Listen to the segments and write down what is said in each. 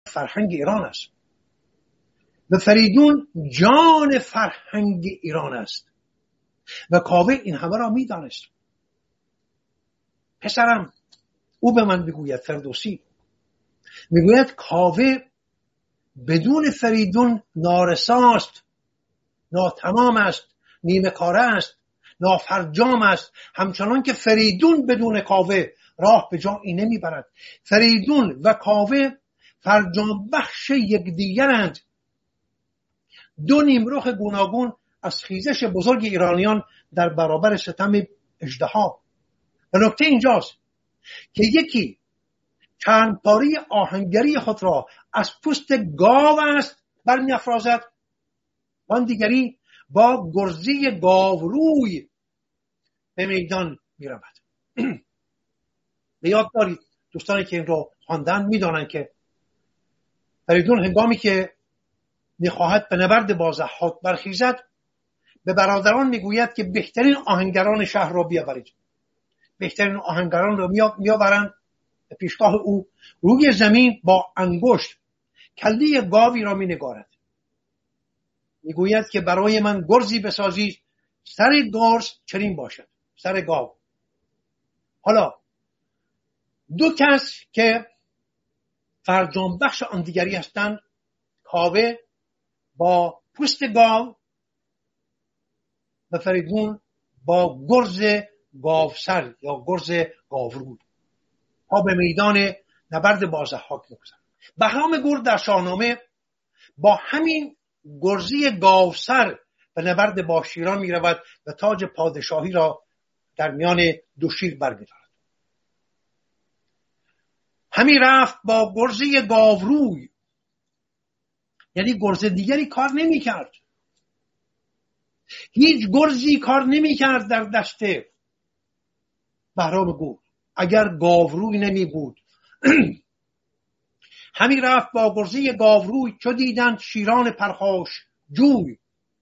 فرهنگ ایران است و فریدون جان فرهنگ ایران است و کاوه این همه را می‌دانست. پسرم، او به من میگوید، فردوسی میگوید کاوه بدون فریدون نارساست، ناتمام است، نیمه کاره است، نافرجام است، همچنان که فریدون بدون کاوه راه به جایی نمیبرد. فریدون و کاوه فرجام بخش یکدیگرند، دو نیمرخ گوناگون از خیزش بزرگ ایرانیان در برابر ستم اژدها. و نکته اینجاست که یکی چندپاری آهنگری خود را از پوست گاو است برمی‌افرازد، آن دیگری با گرزی گاوروی به میدان می‌رود. به یاد دارید دوستانی که این رو خواندن می‌دانند که فریدون هنگامی که می‌خواهد به نبرد با ضحاک برخیزد به برادران میگوید که بهترین آهنگران شهر را بیاورید. بهترین آهنگران را میآورند به پیشگاه او. روی زمین با انگشت کله گاوی را مینگارد. میگوید که برای من گرزی بسازید، سر گرز چنین باشد، سر گاو. حالا دو کس که فرجام بخش آن دیگری هستند، کاوه با پوست گاو و فریدون با گرز گاوسر یا گرز گاورود، ها به میدان نبرد با ضحاک می‌گذرد. بهرام گور در شاهنامه با همین گرزی گاوسر به نبرد با شیران می‌رود و تاج پادشاهی را در میان دو شیر برمی‌دارد. همین رفت با گرزی گاوروی، یعنی گرز دیگری کار نمی‌کرد. هیچ گرزی کار نمی‌کرد در دشت بهرام گور اگر گاوروی نمی بود. همین رفت با گرزی گاوروی چو دیدند شیران پرخاش جوی.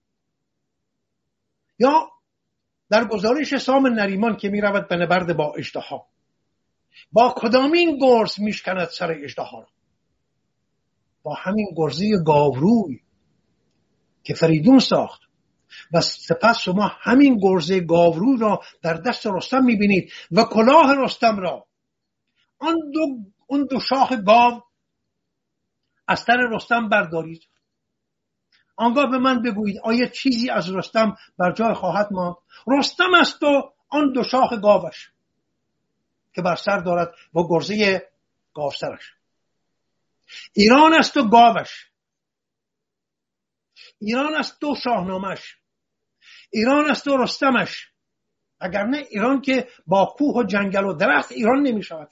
یا در گزارش سام نریمان که می رود به نبرد با اژدها، با کدامین گرز می شکند سر اژدها را؟ با همین گرزی گاوروی که فریدون ساخت. و سپس شما همین گرزه گاوروی را در دست رستم میبینید و کلاه رستم را، اون دو شاخ گاو از سر رستم بردارید. آنگاه به من بگویید آیا چیزی از رستم بر جای خواهد ماند؟ رستم است و آن دو شاخ گاوش که بر سر دارد با گرزه گاوسرش. ایران است و گاوش، ایران است و شاهنامش، ایران است و رستمش. اگر نه ایران که با کوه و جنگل و درخت ایران نمی شود.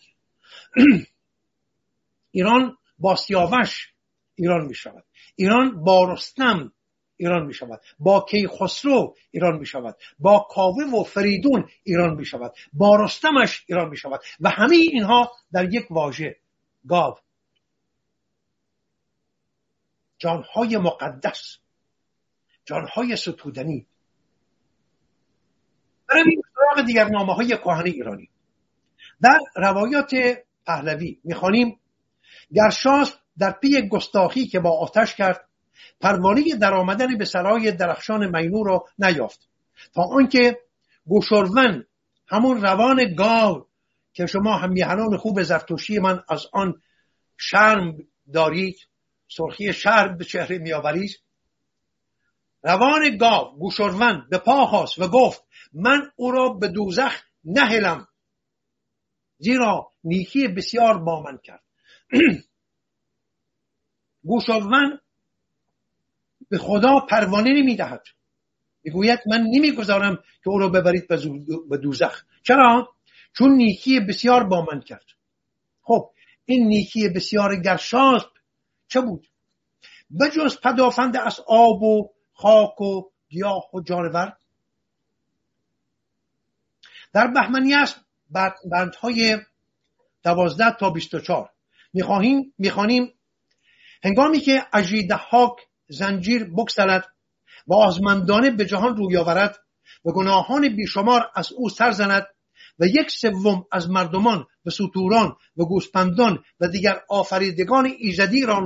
ایران با سیاوش ایران می شود، ایران با رستم ایران می شود، با کیخسرو ایران می شود، با کاوه و فریدون ایران می شود، با رستمش ایران می شود. و همه اینها در یک واژه، گاو. جانهای مقدس، جانهای ستودنی. برای سراغ دیگر نامه‌های کهن ایرانی. در روایات پهلوی می‌خوانیم گرشاسپ در پی گستاخی که با آتش کرد پروانه در آمدن به سرای درخشان مینور را نیافت، تا آنکه گوشورون، همون روان گاو که شما هم میهنان خوب زرتشتی من از آن شرم دارید، سرخی شرم به چهره میآورید، روان گاو گوشورون به پا خاست و گفت من او را به دوزخ نهلم، زیرا نیکی بسیار با من کرد. گوشورون به خدا پروانه نمیدهد، میگوید من نمیگذارم که او را ببرید به دوزخ. چرا؟ چون نیکی بسیار با من کرد. خب این نیکی بسیار گرشاسپ چه بود؟ بجز پدافند از آب و خاک و گیاه و جانور. در بهمنی‌است بندهای 12 تا 24 میخوانیم هنگامی که اژدها زنجیر بگسلد و آزمندانه به جهان روی آورد و گناهان بیشمار از او سر زند و 1/3 از مردمان و ستوران و گوسپندان و دیگر آفریدگان ایزدی را